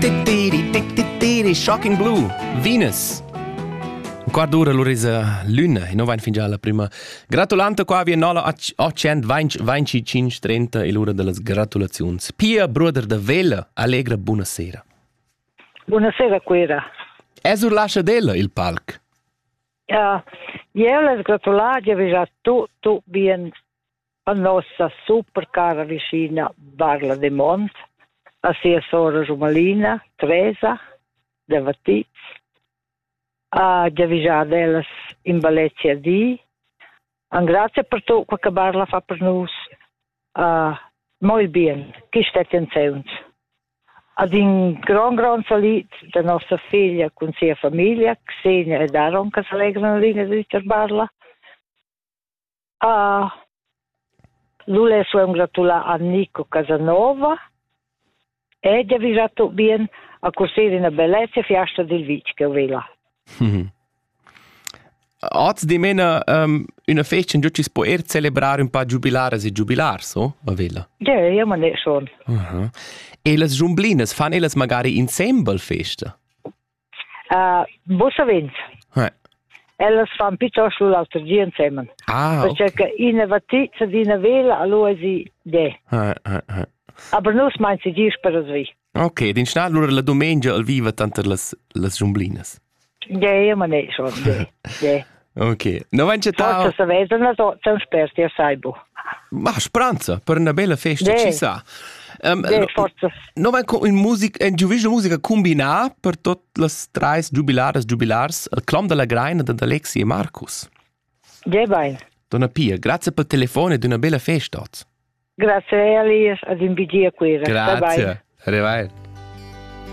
Shocking Blue, Venus. Un quart d'ora allora è luna e non va fin già la prima gratulante qua vi nola 825 e l'ora delle gratulazioni. Pia brother de Vela, allegra buonasera. Buonasera Quera. È sur lascia della il palc. Io le gratulage vi già tutto bien a nostra super cara vicina Barla de Mont, a sia sora Romalina, Teresa, de Vatiz, a già delas in Valencia di. Un grazie per tutto quello che Barla fa per noi. Molto bene, chi state insieme. Ad un gran salut da nostra figlia con sia famiglia, Xenia e Daron, che si allegrano linea di Barla. Lui le sue gratula a Nico Casanova e già vi già tutto bene a cursare in bellezza fiasta del Vic che vela. Oggi di mena una festa in cui si può celebrare un po' giubilares e giubilars, o? A vela? Ja, ma ne schon. E le giumblines fanno elas magari insieme festa? Bossa Vinz. Elas fanno piuttosto l'altro giorno insieme. Perché in Vatizia di una vela allora si de. Aber non meint si gir per asvi. Ok, din schnell allora la domenica al viva tanto las giumblines. Ja, ma ne schon. Ja. Ok. No vence ta. Forse se vedono sono esperti a Saibo. Ma spranza per una bella festa ci sa. Forse. No van in musica, in giuvisce musica combinà per tutte le tre giubilars, il clam della graina da Alexi e Marcus. Ja, bene. Donna Pia, grazie per il telefono ed una bella festa. Grazie a lei ad invidia qui. Grazie. Arrivederci.